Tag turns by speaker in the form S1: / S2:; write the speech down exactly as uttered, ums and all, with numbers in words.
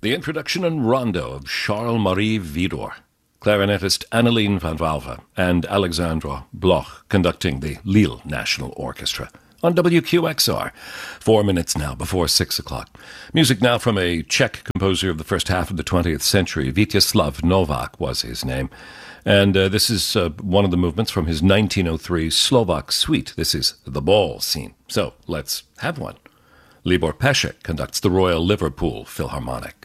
S1: The introduction and rondo of Charles-Marie Widor, clarinetist Anneline van Valve, and Alexandre Bloch conducting the Lille National Orchestra on W Q X R. Four minutes now before six o'clock. Music now from a Czech composer of the first half of the twentieth century. Vítězslav Novák was his name. And uh, this is uh, one of the movements from his nineteen oh three Slovak Suite. This is the ball scene. So let's have one. Libor Pesek conducts the Royal Liverpool Philharmonic.